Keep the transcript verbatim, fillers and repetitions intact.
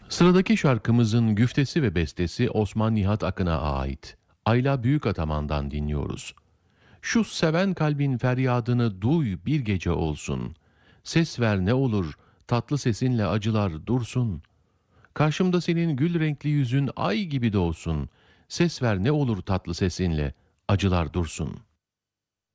Sıradaki şarkımızın güftesi ve bestesi Osman Nihat Akın'a ait. Ayla Büyükataman'dan dinliyoruz. Şu seven kalbin feryadını duy bir gece olsun. Ses ver ne olur, tatlı sesinle acılar dursun. Karşımda senin gül renkli yüzün ay gibi doğsun. Ses ver ne olur tatlı sesinle, acılar dursun.